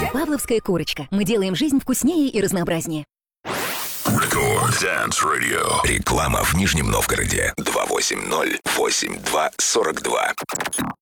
Павловская курочка. Мы делаем жизнь вкуснее и разнообразнее. Рекорд Dance Radio. Реклама в Нижнем Новгороде. 280-82-42.